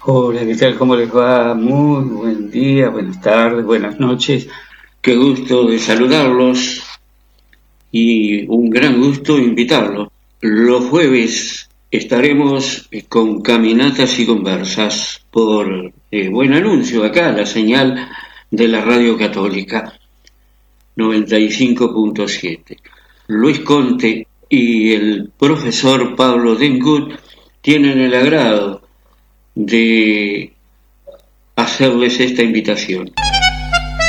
Hola, ¿qué tal? ¿Cómo les va? Muy buen día, buenas tardes, buenas noches. Qué gusto de saludarlos y un gran gusto invitarlos. Los jueves estaremos con caminatas y conversas por Buen Anuncio, acá la señal de la Radio Católica 95.7. Luis Conte y el profesor Pablo Dengut tienen el agrado de hacerles esta invitación.